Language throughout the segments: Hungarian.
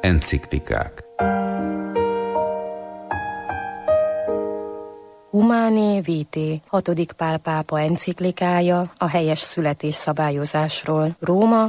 Enciklikák. Humanae Vitae, 6. Pál pápa enciklikája a helyes születésszabályozásról. Róma,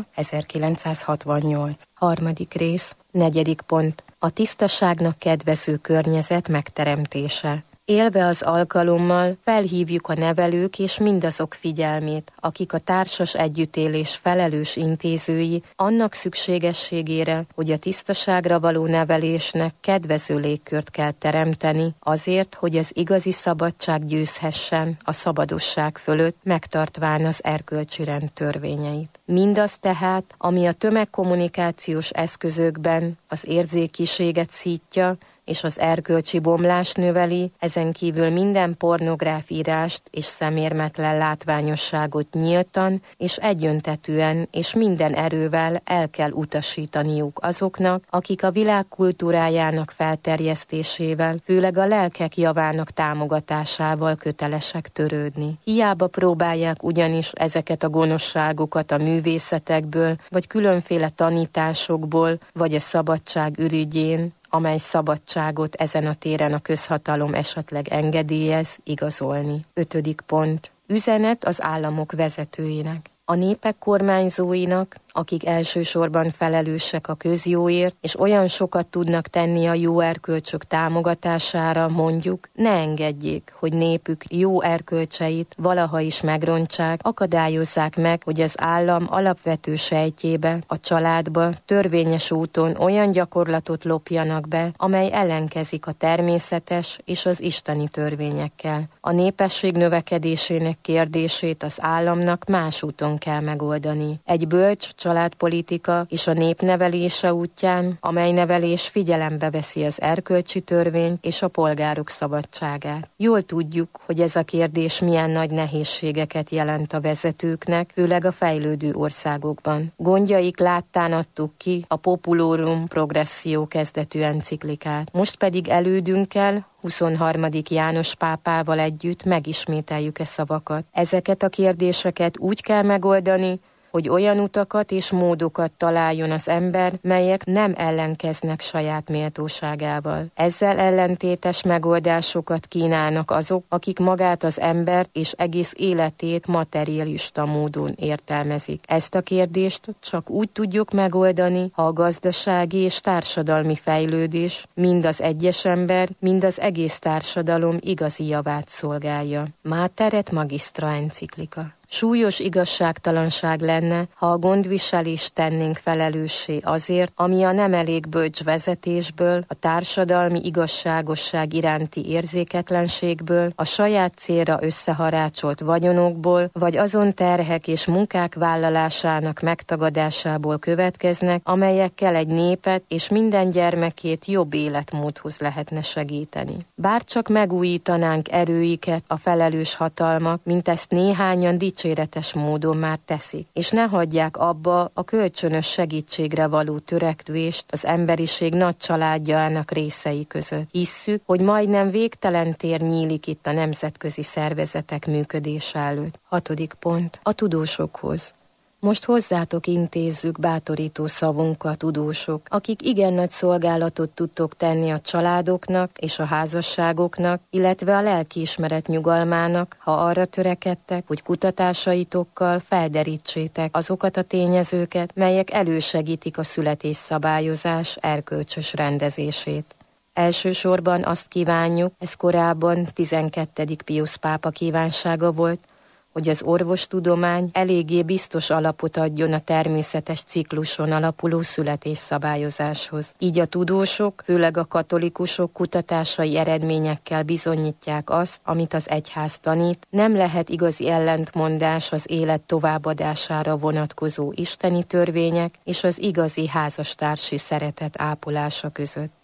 1968. 3. rész, 4. pont. A tisztaságnak kedvező környezet megteremtése. Élve az alkalommal felhívjuk a nevelők és mindazok figyelmét, akik a társas együttélés felelős intézői, annak szükségességére, hogy a tisztaságra való nevelésnek kedvező légkört kell teremteni, azért, hogy az igazi szabadság győzhessen a szabadosság fölött, megtartván az erkölcsi rend törvényeit. Mindaz tehát, ami a tömegkommunikációs eszközökben az érzékiséget szítja, és az erkölcsi bomlást növeli, ezen kívül minden pornográf írást és szemérmetlen látványosságot nyíltan és egyöntetűen és minden erővel el kell utasítaniuk azoknak, akik a világ kultúrájának felterjesztésével, főleg a lelkek javának támogatásával kötelesek törődni. Hiába próbálják ugyanis ezeket a gonoszságokat a művészetekből, vagy különféle tanításokból, vagy a szabadság ürügyén, amely szabadságot ezen a téren a közhatalom esetleg engedélyez, igazolni. 5. pont. Üzenet az államok vezetőinek. A népek kormányzóinak, akik elsősorban felelősek a közjóért, és olyan sokat tudnak tenni a jó erkölcsök támogatására, mondjuk, ne engedjék, hogy népük jó erkölcseit valaha is megrontsák, akadályozzák meg, hogy az állam alapvető sejtjébe, a családba törvényes úton olyan gyakorlatot lopjanak be, amely ellenkezik a természetes és az isteni törvényekkel. A népesség növekedésének kérdését az államnak más úton kell megoldani. Egy bölcs családpolitika és a népnevelése útján, amely nevelés figyelembe veszi az erkölcsi törvényt és a polgárok szabadságát. Jól tudjuk, hogy ez a kérdés milyen nagy nehézségeket jelent a vezetőknek, főleg a fejlődő országokban. Gondjaik láttán adtuk ki a Populorum Progressio kezdetű enciklikát. Most pedig elődünkkel, 23. János pápával együtt megismételjük e szavakat. Ezeket a kérdéseket úgy kell megoldani, hogy olyan utakat és módokat találjon az ember, melyek nem ellenkeznek saját méltóságával. Ezzel ellentétes megoldásokat kínálnak azok, akik magát az embert és egész életét materialista módon értelmezik. Ezt a kérdést csak úgy tudjuk megoldani, ha a gazdasági és társadalmi fejlődés mind az egyes ember, mind az egész társadalom igazi javát szolgálja. Mater et Magistra enciklika. Súlyos igazságtalanság lenne, ha a gondviselést tennénk felelőssé azért, ami a nem elég bölcs vezetésből, a társadalmi igazságosság iránti érzéketlenségből, a saját célra összeharácsolt vagyonokból, vagy azon terhek és munkák vállalásának megtagadásából következnek, amelyekkel egy népet és minden gyermekét jobb életmódhoz lehetne segíteni. Bárcsak megújítanánk erőiket a felelős hatalmak, mint ezt néhányan dicséretes módon már teszik, és ne hagyják abba a kölcsönös segítségre való törekvést az emberiség nagy családjának részei között. Hisszük, hogy majdnem végtelen tér nyílik itt a nemzetközi szervezetek működése előtt. 6. pont. A tudósokhoz. Most hozzátok intézzük bátorító szavunkat, tudósok, akik igen nagy szolgálatot tudtok tenni a családoknak és a házasságoknak, illetve a lelkiismeret nyugalmának, ha arra törekedtek, hogy kutatásaitokkal felderítsétek azokat a tényezőket, melyek elősegítik a születésszabályozás erkölcsös rendezését. Elsősorban azt kívánjuk, ez korábban 12. Piusz pápa kívánsága volt, hogy az orvostudomány eléggé biztos alapot adjon a természetes cikluson alapuló születésszabályozáshoz. Így a tudósok, főleg a katolikusok kutatásai eredményekkel bizonyítják azt, amit az egyház tanít, nem lehet igazi ellentmondás az élet továbbadására vonatkozó isteni törvények és az igazi házastársi szeretet ápolása között.